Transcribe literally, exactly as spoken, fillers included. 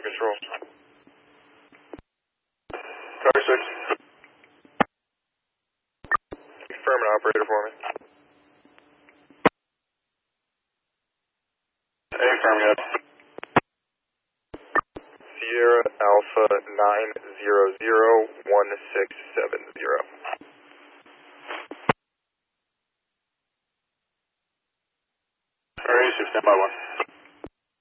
Control. Car six. Confirm an operator for me. Hey, confirm, yes. Sierra Alpha nine zero zero one six seven zero. Alright, stand by one.